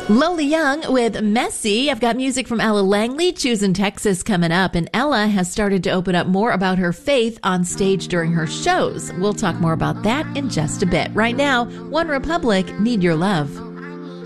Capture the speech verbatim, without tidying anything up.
Lola Young with Messy. I've got music from Ella Langley, Choosing Texas coming up. And Ella has started to open up more about her faith on stage during her shows. We'll talk more about that in just a bit. Right now, One Republic, Need Your Love.